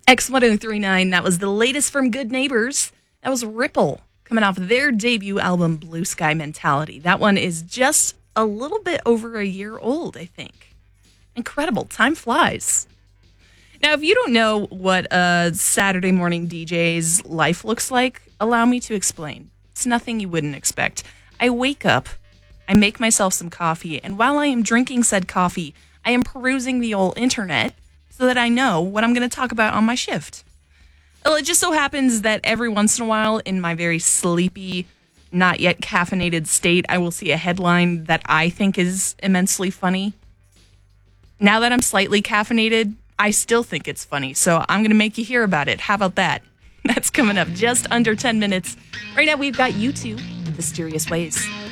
X1039, that was the latest from Good Neighbors. That was Ripple, coming off their debut album, Blue Sky Mentality. That one is just a little bit over a year old, I think. Incredible. Time flies. Now, if you don't know what a Saturday morning DJ's life looks like, allow me to explain. It's nothing you wouldn't expect. I wake up, I make myself some coffee, and while I am drinking said coffee, I am perusing the old internet so that I know what I'm going to talk about on my shift. Well, it just so happens that every once in a while, in my very sleepy, not yet caffeinated state, I will see a headline that I think is immensely funny. Now that I'm slightly caffeinated, I still think it's funny, so I'm going to make you hear about it. How about that? That's coming up just under 10 minutes. Right now, we've got U2 in Mysterious Ways.